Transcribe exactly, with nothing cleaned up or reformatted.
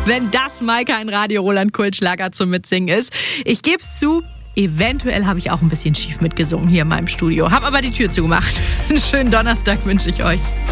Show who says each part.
Speaker 1: wenn das mal kein Radio-Roland-Kultschlager zum Mitsingen ist. Ich gebe es zu, eventuell habe ich auch ein bisschen schief mitgesungen hier in meinem Studio. Hab aber die Tür zugemacht. Einen schönen Donnerstag wünsche ich euch.